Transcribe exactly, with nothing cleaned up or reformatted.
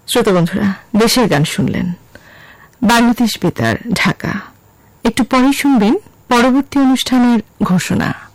শ্রোতা বন্ধুরা, দেশের গান শুনলেন। বাংলাদেশ বেতার, ঢাকা। একটু পরেই শুনবেন পরবর্তী অনুষ্ঠানের ঘোষণা।